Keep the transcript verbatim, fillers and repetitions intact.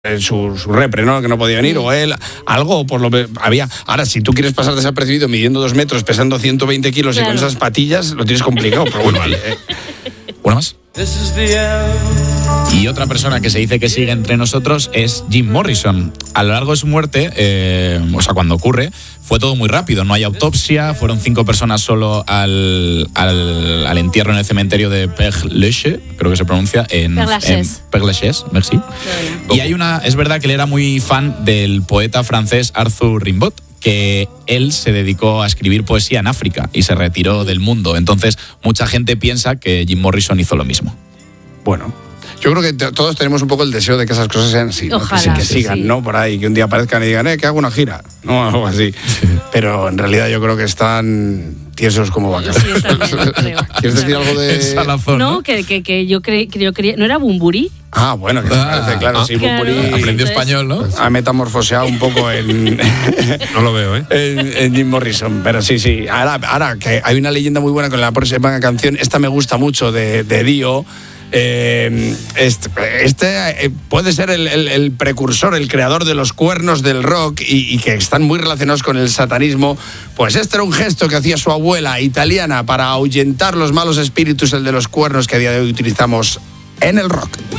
Su, su repre, ¿no? Que no podía venir, o él, algo por lo que había. Ahora, si tú quieres pasar desapercibido midiendo dos metros, pesando ciento veinte kilos claro. y con esas patillas, lo tienes complicado, pero bueno, vale. ¿Una más? Y otra persona que se dice que sigue entre nosotros es Jim Morrison. A lo largo de su muerte, eh, o sea, cuando ocurre, fue todo muy rápido. No hay autopsia, fueron cinco personas solo al, al, al entierro en el cementerio de Père Lachaise, creo que se pronuncia, en Père Lachaise. Père Lachaise, merci. Y hay una, es verdad que él era muy fan del poeta francés Arthur Rimbaud, que él se dedicó a escribir poesía en África y se retiró del mundo. Entonces, mucha gente piensa que Jim Morrison hizo lo mismo. Bueno, yo creo que t- todos tenemos un poco el deseo de que esas cosas sean así, ¿no? Ojalá, que, que sigan, sí. ¿no? Por ahí, que un día aparezcan y digan, eh, que hago una gira, ¿no? Algo así. Sí. Pero en realidad yo creo que están tiesos como vacas. Sí, yo también, creo. ¿Quieres decir algo de...? Salazón, no, ¿no? que, que, que yo creo que yo creía... ¿No era Bumburi? Ah, bueno, que se ah, parece, claro, ah, sí, claro. Bumburi... Aprendió español, ¿no? Ha metamorfoseado un poco en... No lo veo, ¿eh? En, en Jim Morrison, pero sí, sí. Ahora, ahora que hay una leyenda muy buena con la próxima canción, esta me gusta mucho, de, de Dio. Eh, este este eh, puede ser el, el, el precursor, el creador de los cuernos del rock y, y que están muy relacionados con el satanismo. Pues este era un gesto que hacía su abuela italiana para ahuyentar los malos espíritus, el de los cuernos que a día de hoy utilizamos en el rock.